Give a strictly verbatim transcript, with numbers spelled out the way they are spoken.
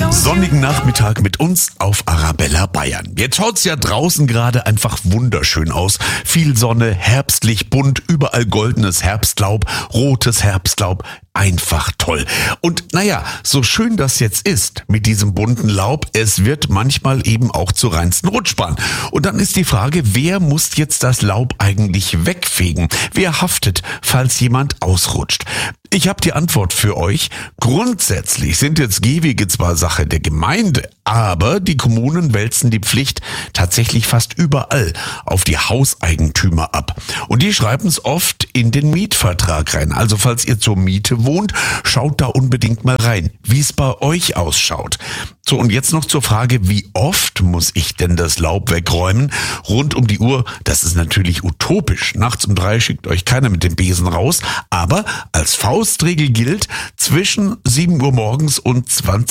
Sonnigen Nachmittag mit uns auf Arabella Bayern. Jetzt schaut's ja draußen gerade einfach wunderschön aus. Viel Sonne, herbstlich bunt, überall goldenes Herbstlaub, rotes Herbstlaub. Einfach toll. Und naja, so schön das jetzt ist mit diesem bunten Laub, es wird manchmal eben auch zur reinsten Rutschbahn. Und dann ist die Frage, wer muss jetzt das Laub eigentlich wegfegen? Wer haftet, falls jemand ausrutscht? Ich habe die Antwort für euch. Grundsätzlich sind jetzt Gehwege zwar Sache der Gemeinde, aber die Kommunen wälzen die Pflicht tatsächlich fast überall auf die Hauseigentümer ab. Und die schreiben es oft in den Mietvertrag rein. Also falls ihr zur Miete wohnt, schaut da unbedingt mal rein, wie es bei euch ausschaut. So, und jetzt noch zur Frage, wie oft muss ich denn das Laub wegräumen? Rund um die Uhr, das ist natürlich utopisch. Nachts um drei schickt euch keiner mit dem Besen raus. Aber als Faustregel gilt, zwischen sieben Uhr morgens und zwanzig